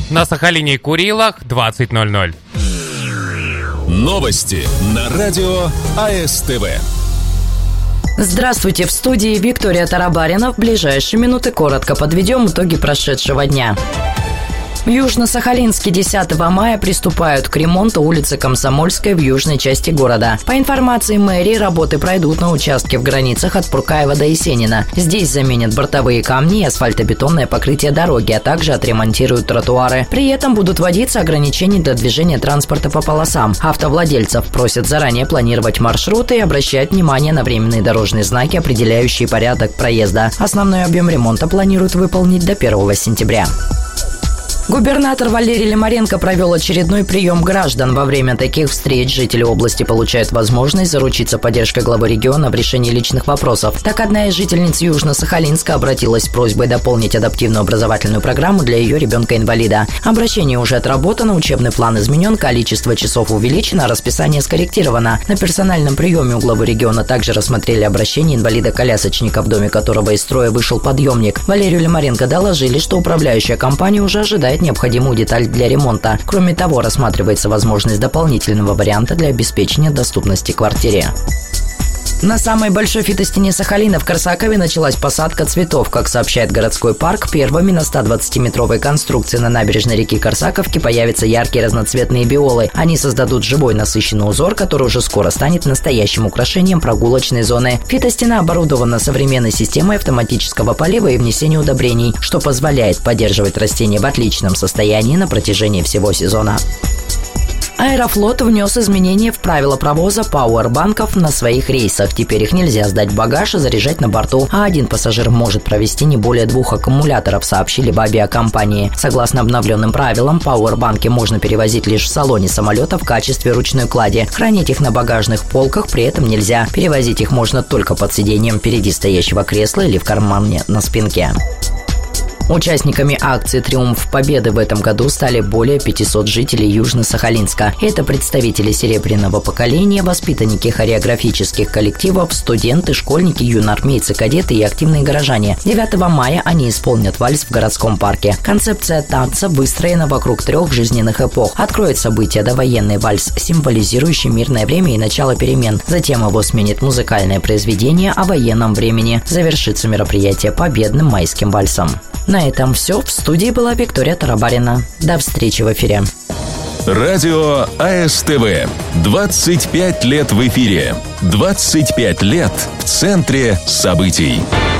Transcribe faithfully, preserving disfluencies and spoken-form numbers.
на Сахалине и Курилах двадцать ноль ноль. Новости на радио АСТВ. Здравствуйте, в студии Виктория Тарабарина. В ближайшие минуты коротко подведем итоги прошедшего дня. В Южно-Сахалинске десятого мая приступают к ремонту улицы Комсомольской в южной части города. По информации мэрии, работы пройдут на участке в границах от Пуркаева до Есенина. Здесь заменят бортовые камни и асфальтобетонное покрытие дороги, а также отремонтируют тротуары. При этом будут вводиться ограничения для движения транспорта по полосам. Автовладельцев просят заранее планировать маршруты и обращать внимание на временные дорожные знаки, определяющие порядок проезда. Основной объем ремонта планируют выполнить до первого сентября. Губернатор Валерий Лимаренко провел очередной прием граждан. Во время таких встреч жители области получают возможность заручиться поддержкой главы региона в решении личных вопросов. Так, одна из жительниц Южно-Сахалинска обратилась с просьбой дополнить адаптивную образовательную программу для ее ребенка-инвалида. Обращение уже отработано, учебный план изменен, количество часов увеличено, а расписание скорректировано. На персональном приеме у главы региона также рассмотрели обращение инвалида-колясочника, в доме которого из строя вышел подъемник. Валерию Лимаренко доложили, что управляющая компания уже ожидает необходимую деталь для ремонта. Кроме того, рассматривается возможность дополнительного варианта для обеспечения доступности квартире. На самой большой фитостене Сахалина в Корсакове началась посадка цветов. Как сообщает городской парк, первыми на ста двадцатиметровой конструкции на набережной реки Корсаковки появятся яркие разноцветные биолы. Они создадут живой насыщенный узор, который уже скоро станет настоящим украшением прогулочной зоны. Фитостена оборудована современной системой автоматического полива и внесения удобрений, что позволяет поддерживать растения в отличном состоянии на протяжении всего сезона. Аэрофлот внес изменения в правила провоза пауэрбанков на своих рейсах. Теперь их нельзя сдать в багаж и заряжать на борту, а один пассажир может провести не более двух аккумуляторов, сообщили в авиакомпании. Согласно обновленным правилам, пауэрбанки можно перевозить лишь в салоне самолета в качестве ручной клади. Хранить их на багажных полках при этом нельзя. Перевозить их можно только под сиденьем впереди стоящего кресла или в кармане на спинке. Участниками акции «Триумф Победы» в этом году стали более пятисот жителей Южно-Сахалинска. Это представители серебряного поколения, воспитанники хореографических коллективов, студенты, школьники, юноармейцы, кадеты и активные горожане. девятого мая они исполнят вальс в городском парке. Концепция танца выстроена вокруг трех жизненных эпох. Откроет событие довоенный вальс, символизирующий мирное время и начало перемен. Затем его сменит музыкальное произведение о военном времени. Завершится мероприятие победным майским вальсом. На этом все. В студии была Виктория Тарабарина. До встречи в эфире. Радио АСТВ. двадцать пять лет в эфире. двадцать пять лет в центре событий.